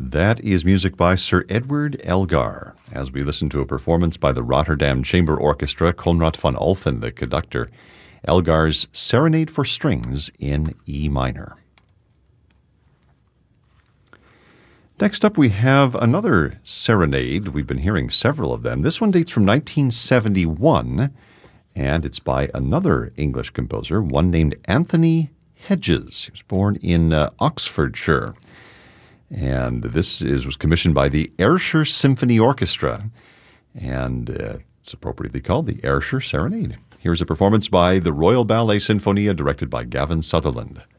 That is music by Sir Edward Elgar, as we listen to a performance by the Rotterdam Chamber Orchestra, Konrad van Olphen, the conductor, Elgar's Serenade for Strings in E minor. Next up, we have another serenade. We've been hearing several of them. This one dates from 1971, and it's by another English composer, one named Anthony Hedges. He was born in Oxfordshire. And this was commissioned by the Ayrshire Symphony Orchestra, and it's appropriately called the Ayrshire Serenade. Here's a performance by the Royal Ballet Sinfonia, directed by Gavin Sutherland.